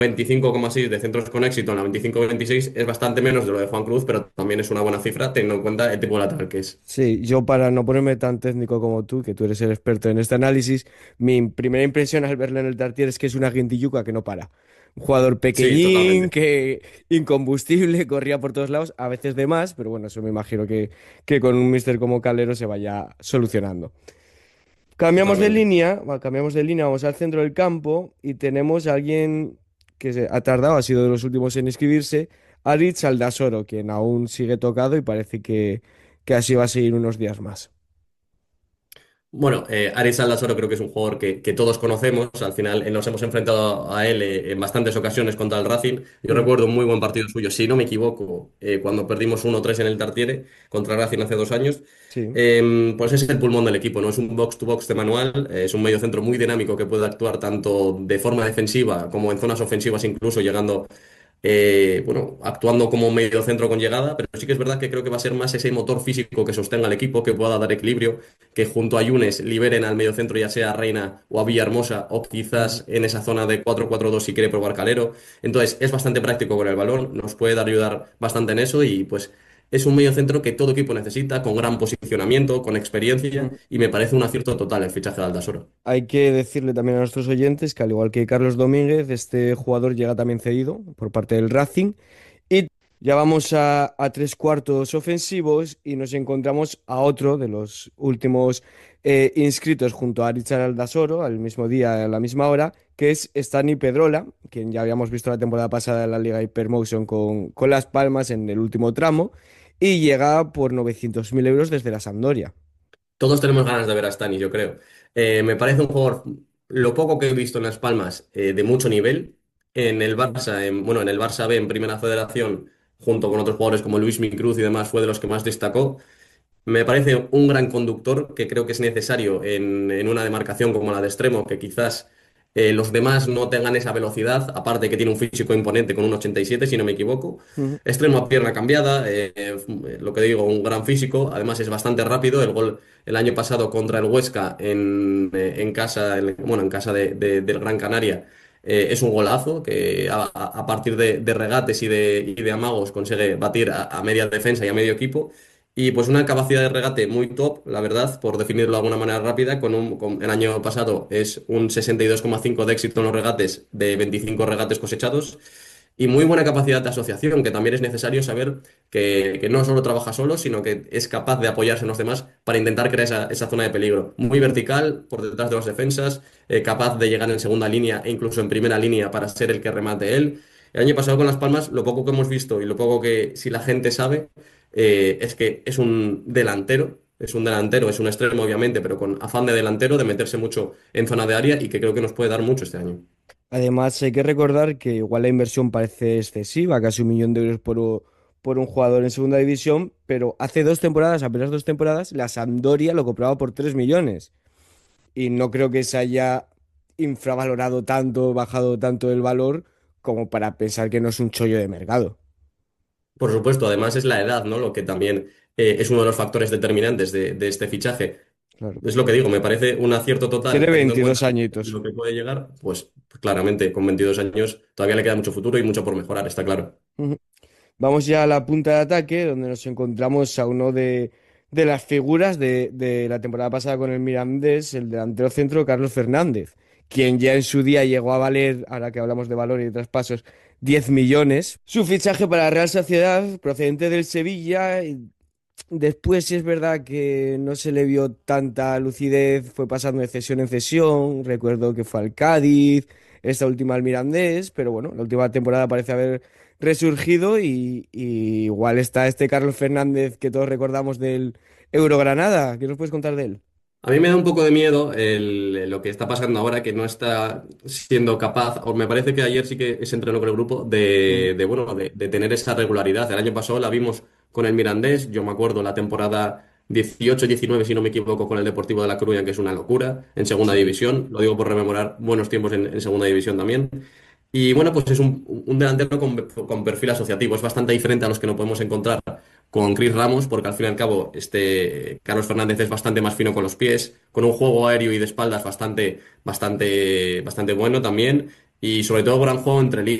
25,6 de centros con éxito en la 25-26 es bastante menos de lo de Juan Cruz, pero también es una buena cifra teniendo en cuenta el tipo de lateral que es. Sí, yo para no ponerme tan técnico como tú, que tú eres el experto en este análisis, mi primera impresión al verle en el Tartier es que es una guintilluca que no para. Un jugador Sí, pequeñín, totalmente. que incombustible, corría por todos lados, a veces de más, pero bueno, eso me imagino que con un mister como Calero se vaya solucionando. Totalmente. Cambiamos de línea, vamos al centro del campo y tenemos a alguien que ha tardado, ha sido de los últimos en inscribirse, Aritz Aldasoro, quien aún sigue tocado y parece que así va a seguir unos días más. Bueno, Aris Aldasoro creo que es un jugador que todos conocemos. Al final nos hemos enfrentado a él en bastantes ocasiones contra el Racing. Yo Mm, recuerdo un muy buen partido suyo, si no me equivoco, cuando perdimos 1-3 en el Tartiere contra el Racing hace 2 años. sí. Pues es el pulmón del equipo, ¿no? Es un box-to-box de manual, es un mediocentro muy dinámico que puede actuar tanto de forma defensiva como en zonas ofensivas, incluso llegando bueno, actuando como medio centro con llegada, pero sí que es verdad que creo que va a ser más ese motor físico que sostenga al equipo, que pueda dar equilibrio, que junto a Yunes liberen al medio centro, ya sea a Reina o a Villahermosa, o Ujú. quizás en esa zona de 4-4-2 si quiere probar Calero. Entonces es bastante práctico con el balón, nos puede dar ayudar bastante en eso y pues es un medio centro que todo equipo necesita, con gran posicionamiento, con experiencia, Mm. y me parece un acierto total el fichaje de Aldasoro. Hay que decirle también a nuestros oyentes que al igual que Carlos Domínguez, este jugador llega también cedido por parte del Racing. Y ya vamos a tres cuartos ofensivos y nos encontramos a otro de los últimos inscritos junto a Richard Aldasoro al mismo día, a la misma hora, que es Stani Pedrola, quien ya habíamos visto la temporada pasada en la Liga Hypermotion con Las Palmas en el último tramo y llega por 900.000 euros desde la Sampdoria. Todos tenemos ganas de ver a Stanis, yo creo. Me parece un jugador, lo poco que he visto en Las Palmas, de mucho nivel. En el Ujú. Barça, bueno, en el Barça B, en Primera Federación, junto con otros jugadores como Luis Cruz y demás, fue de los que más destacó. Me parece un gran conductor que creo que es necesario en una demarcación como la de extremo, que quizás los demás no tengan esa velocidad, aparte que tiene un físico imponente con un 87, si no me equivoco. Ujú. Extremo a pierna cambiada, lo que digo, un gran físico, además es bastante rápido. El gol el año pasado contra el Huesca en casa, bueno, en casa del Gran Canaria. Es un golazo que a partir de regates y de amagos consigue batir a media defensa y a medio equipo. Y pues una capacidad de regate muy top, la verdad, por definirlo de alguna manera rápida, el año pasado es un 62,5 de éxito en los regates de 25 regates cosechados y muy buena capacidad de asociación, que también es necesario saber que no solo trabaja solo, sino que es capaz de apoyarse en los demás para intentar crear esa zona de peligro. Muy vertical, por detrás de los defensas, capaz de llegar en segunda línea e incluso en primera línea para ser el que remate él. El año pasado con Las Palmas, lo poco que hemos visto y lo poco que si la gente sabe es que es un extremo obviamente, pero con afán de delantero, de meterse mucho en zona de área y que creo que nos puede dar mucho este año. Además, hay que recordar que igual la inversión parece excesiva, casi 1 millón de euros por un jugador en segunda división, pero hace 2 temporadas, apenas 2 temporadas, la Sampdoria lo compraba por 3 millones. Y no creo que se haya infravalorado tanto, bajado tanto el valor como para pensar que no es un chollo de mercado. Por supuesto, además es la edad, ¿no? Lo que también es uno de los factores determinantes de este fichaje. Claro. Es lo que digo, me parece un acierto total, Tiene teniendo en 22 cuenta añitos. lo que puede llegar, pues claramente con 22 años todavía le queda mucho futuro y mucho por mejorar, está claro. Ujú. Vamos ya a la punta de ataque, donde nos encontramos a uno de las figuras de la temporada pasada con el Mirandés, el delantero centro Carlos Fernández, quien ya en su día llegó a valer, ahora que hablamos de valor y de traspasos, 10 millones. Su fichaje para la Real Sociedad, procedente del Sevilla. Y después, sí es verdad que no se le vio tanta lucidez, fue pasando de cesión en cesión. Recuerdo que fue al Cádiz, esta última al Mirandés, pero bueno, la última temporada parece haber resurgido y igual está este Carlos Fernández que todos recordamos del Eurogranada. ¿Qué nos puedes contar de él? A mí me da un poco de miedo lo que está pasando ahora, que no está siendo capaz, o me parece que ayer sí que se entrenó con el grupo, Ujú. bueno, de tener esa regularidad. El año pasado la vimos con el Mirandés, yo me acuerdo la temporada 18-19, si no me equivoco, con el Deportivo de La Coruña, que es una locura, en segunda Sí. división. Lo digo por rememorar buenos tiempos en segunda división también. Y bueno, pues es un delantero con perfil asociativo, es bastante diferente a los que nos podemos encontrar con Chris Ramos, porque al fin y al cabo este Carlos Fernández es bastante más fino con los pies, con un juego aéreo y de espaldas bastante bueno también. y sobre todo gran juego entre líneas.